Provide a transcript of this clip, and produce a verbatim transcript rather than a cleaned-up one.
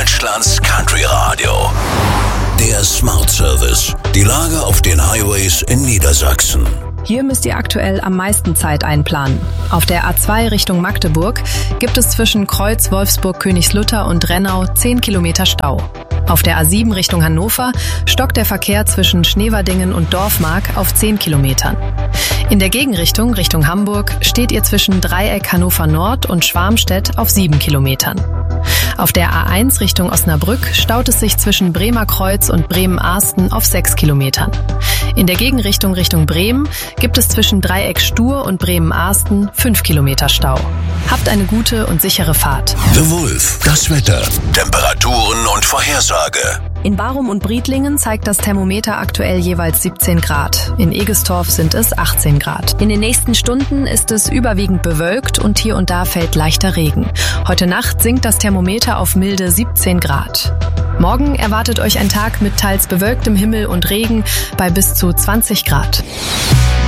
Deutschlands Country Radio. Der Smart Service. Die Lage auf den Highways in Niedersachsen. Hier müsst ihr aktuell am meisten Zeit einplanen. Auf der A zwei Richtung Magdeburg gibt es zwischen Kreuz, Wolfsburg, Königslutter und Rennau zehn Kilometer Stau. Auf der A sieben Richtung Hannover stockt der Verkehr zwischen Schneverdingen und Dorfmark auf zehn Kilometern. In der Gegenrichtung, Richtung Hamburg, steht ihr zwischen Dreieck Hannover Nord und Schwarmstedt auf sieben Kilometern. Auf der A eins Richtung Osnabrück staut es sich zwischen Bremer Kreuz und Bremen-Arsten auf sechs Kilometern. In der Gegenrichtung Richtung Bremen gibt es zwischen Dreieck Stur und Bremen-Arsten fünf Kilometer Stau. Habt eine gute und sichere Fahrt. The Wolf, das Wetter, Temperaturen und Vorhersage. In Barum und Briedlingen zeigt das Thermometer aktuell jeweils siebzehn Grad. In Egestorf sind es achtzehn Grad. In den nächsten Stunden ist es überwiegend bewölkt und hier und da fällt leichter Regen. Heute Nacht sinkt das Thermometer auf milde siebzehn Grad. Morgen erwartet euch ein Tag mit teils bewölktem Himmel und Regen bei bis zu zwanzig Grad.